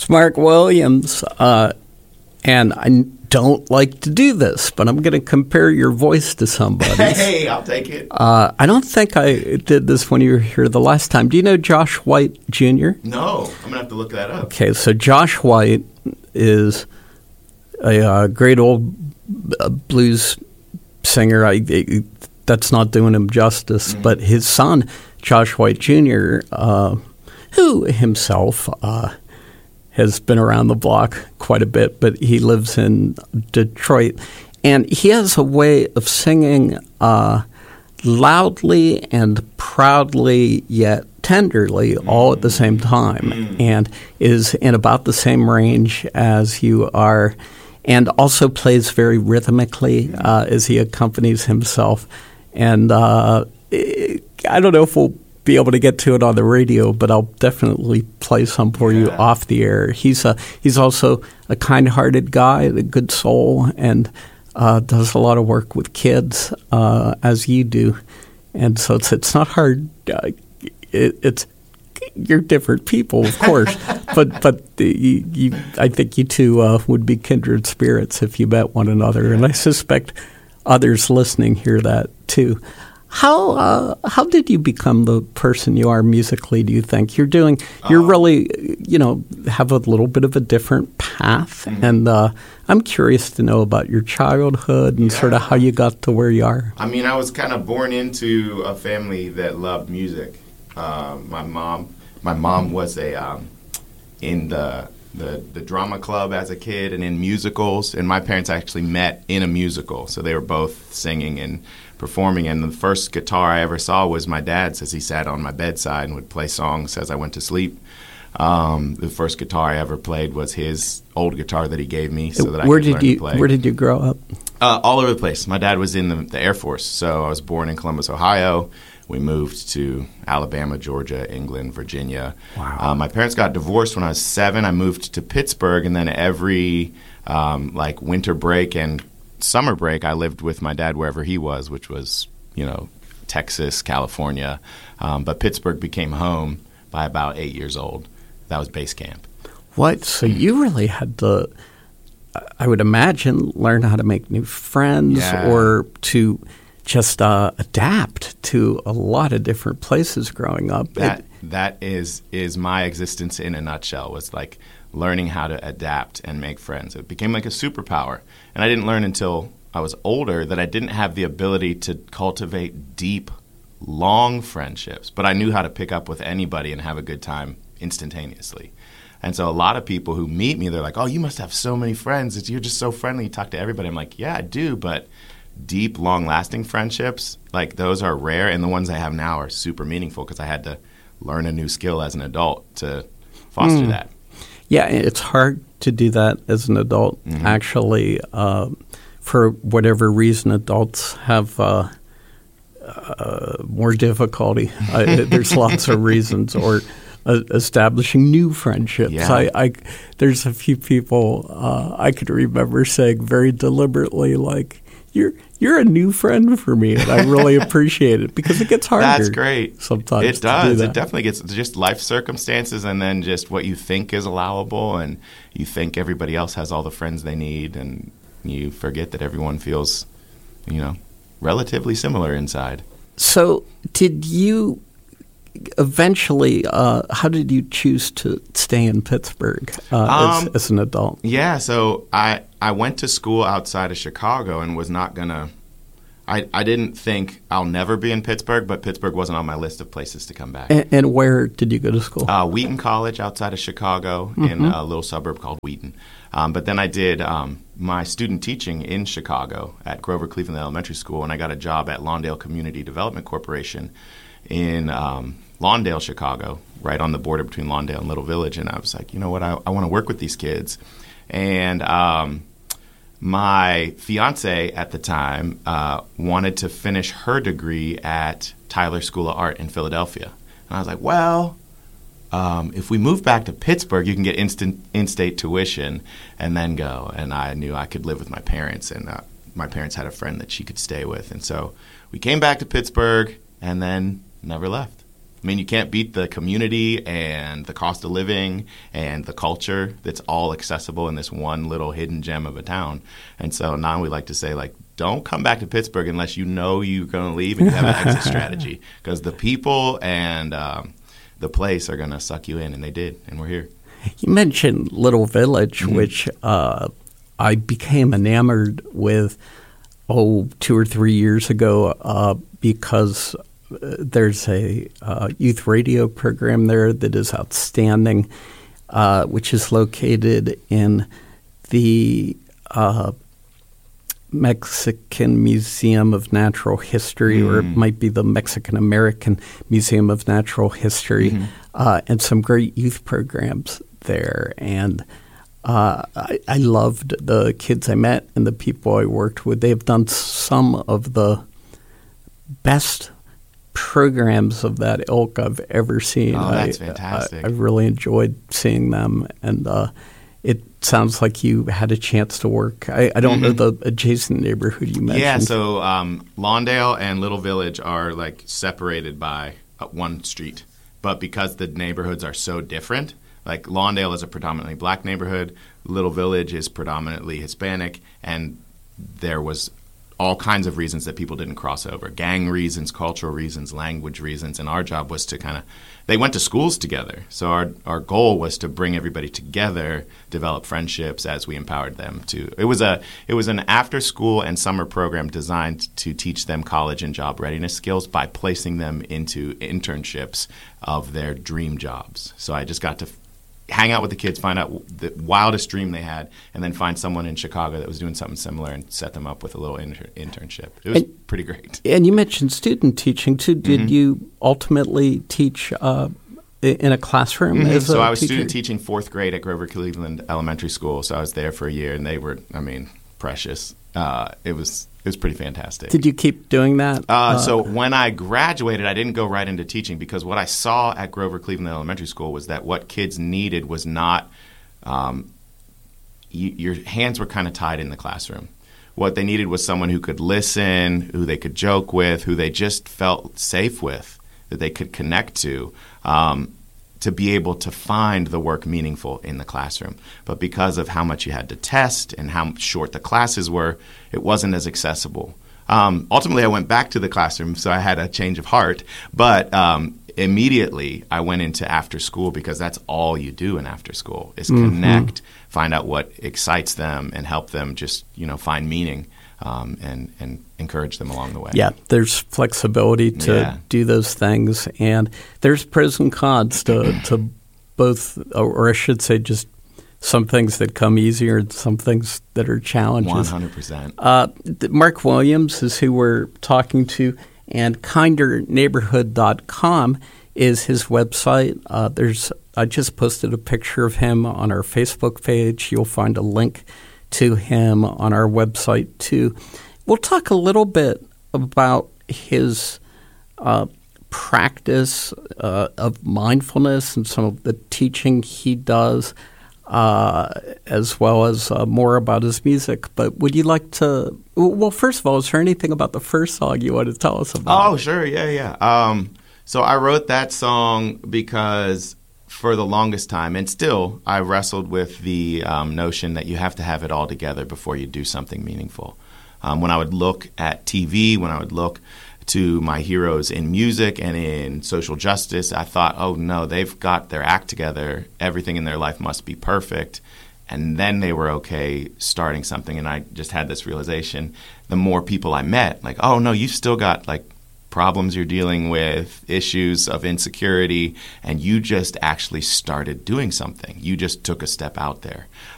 It's Mark Williams, and I don't like to do this, but I'm going to compare your voice to somebody. Hey, I'll take it. I don't think I did this when you were here the last time. Do you know Josh White Jr.? No, I'm going to have to look that up. Okay, so Josh White is a great old blues singer. That's not doing him justice, but his son, Josh White Jr., who himself has been around the block quite a bit, but he lives in Detroit. And he has a way of singing loudly and proudly, yet tenderly, all at the same time, and is in about the same range as you are, and also plays very rhythmically as he accompanies himself. And I don't know if we'll be able to get to it on the radio, but I'll definitely play some for you off the air. He's also a kind-hearted guy, a good soul, and does a lot of work with kids, as you do. And so it's not hard. You're different people, of course, but I think you two would be kindred spirits if you met one another, and I suspect others listening hear that too. How did you become the person you are musically, do you think? You're really, have a little bit of a different path. And I'm curious to know about your childhood and sort of how you got to where you are. I mean, I was kind of born into a family that loved music. My mom was in the drama club as a kid and in musicals. And my parents actually met in a musical. So they were both singing and performing, and the first guitar I ever saw was my dad's as he sat on my bedside and would play songs as I went to sleep. The first guitar I ever played was his old guitar that he gave me so that I could learn to play. Where did you grow up? All over the place. My dad was in the Air Force, so I was born in Columbus, Ohio. We moved to Alabama, Georgia, England, Virginia. Wow. My parents got divorced when I was 7. I moved to Pittsburgh, and then every winter break and summer break, I lived with my dad wherever he was, which was, Texas, California. But Pittsburgh became home by about 8 years old. That was base camp. What? So you really had to, I would imagine, learn how to make new friends or to just adapt to a lot of different places growing up. That is my existence in a nutshell, was like learning how to adapt and make friends. It became like a superpower. And I didn't learn until I was older that I didn't have the ability to cultivate deep, long friendships. But I knew how to pick up with anybody and have a good time instantaneously. And so a lot of people who meet me, they're like, oh, you must have so many friends. You're just so friendly. You talk to everybody. I'm like, yeah, I do. But deep, long-lasting friendships, like those are rare. And the ones I have now are super meaningful because I had to learn a new skill as an adult to foster that. Yeah, it's hard to do that as an adult, actually. For whatever reason, adults have more difficulty. There's lots of reasons. Or establishing new friendships. Yeah. There's a few people I could remember saying very deliberately, like, you're a new friend for me, and I really appreciate it because it gets harder. That's great. Sometimes it does. Do it definitely gets just life circumstances, and then just what you think is allowable, and you think everybody else has all the friends they need, and you forget that everyone feels, relatively similar inside. So, did you eventually? How did you choose to stay in Pittsburgh as an adult? Yeah, so I went to school outside of Chicago and was not gonna. I didn't think I'll never be in Pittsburgh, but Pittsburgh wasn't on my list of places to come back. And where did you go to school? Wheaton College outside of Chicago in a little suburb called Wheaton. But then I did my student teaching in Chicago at Grover Cleveland Elementary School, and I got a job at Lawndale Community Development Corporation in Lawndale, Chicago, right on the border between Lawndale and Little Village. And I was like, you know what, I want to work with these kids. And my fiance at the time wanted to finish her degree at Tyler School of Art in Philadelphia. And I was like, well, if we move back to Pittsburgh, you can get in-state tuition and then go. And I knew I could live with my parents, and my parents had a friend that she could stay with. And so we came back to Pittsburgh and then never left. I mean, you can't beat the community and the cost of living and the culture that's all accessible in this one little hidden gem of a town. And so now we like to say, like, don't come back to Pittsburgh unless you know you're going to leave and you have an exit strategy, because the people and the place are going to suck you in, and they did, and we're here. You mentioned Little Village, which I became enamored with 2 or 3 years ago because there's a youth radio program there that is outstanding, which is located in the Mexican Museum of Natural History, or it might be the Mexican American Museum of Natural History, and some great youth programs there. And I loved the kids I met and the people I worked with. They've done some of the best programs of that ilk I've ever seen. Oh, that's fantastic. I really enjoyed seeing them, and it sounds like you had a chance to work. I don't know the adjacent neighborhood you mentioned. Yeah, so Lawndale and Little Village are like separated by one street, but because the neighborhoods are so different, like Lawndale is a predominantly black neighborhood, Little Village is predominantly Hispanic, and there was all kinds of reasons that people didn't cross over. Gang reasons, cultural reasons, language reasons, and our job was to they went to schools together. So our goal was to bring everybody together, develop friendships as we empowered them to. It was an after school and summer program designed to teach them college and job readiness skills by placing them into internships of their dream jobs. So I just got to hang out with the kids, find out the wildest dream they had, and then find someone in Chicago that was doing something similar and set them up with a little internship. It was pretty great. And you mentioned student teaching, too. Did you ultimately teach in a classroom as So a I was teacher? student teaching 4th grade at Grover Cleveland Elementary School, so I was there for a year, and they were, precious. It was pretty fantastic. Did you keep doing that? So when I graduated, I didn't go right into teaching, because what I saw at Grover Cleveland Elementary School was that what kids needed was not your hands were kind of tied in the classroom. What they needed was someone who could listen, who they could joke with, who they just felt safe with, that they could connect to be able to find the work meaningful in the classroom. But because of how much you had to test and how short the classes were, it wasn't as accessible. Ultimately, I went back to the classroom, so I had a change of heart. But immediately, I went into after school, because that's all you do in after school is connect, find out what excites them, and help them just find meaning and encourage them along the way. Yeah, there's flexibility to do those things, and there's pros and cons to both, or I should say just some things that come easier and some things that are challenges. 100%. Mark Williams is who we're talking to, and kinderneighborhood.com is his website. I just posted a picture of him on our Facebook page. You'll find a link to him on our website too. We'll talk a little bit about his practice of mindfulness and some of the teaching he does, as well as more about his music. But would you like to – well, first of all, is there anything about the first song you want to tell us about? Oh, sure. Yeah. So I wrote that song because for the longest time, and still, I wrestled with the notion that you have to have it all together before you do something meaningful. When I would look at TV, when I would look to my heroes in music and in social justice, I thought, oh, no, they've got their act together. Everything in their life must be perfect. And then they were okay starting something. And I just had this realization, the more people I met, like, oh, no, you've still got, like, problems you're dealing with, issues of insecurity, and you just actually started doing something. You just took a step out there.